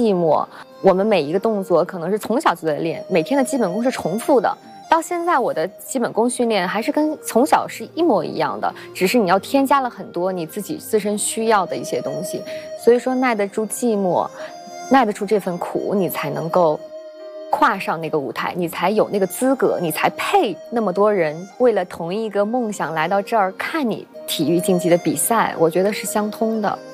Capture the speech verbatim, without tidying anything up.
寂寞。我们每一个动作可能是从小就在练，每天的基本功是重复的。到现在我的基本功训练还是跟从小是一模一样的，只是你要添加了很多你自己自身需要的一些东西。所以说耐得住寂寞，耐得住这份苦，你才能够跨上那个舞台，你才有那个资格，你才配那么多人为了同一个梦想来到这儿看你体育竞技的比赛，我觉得是相通的。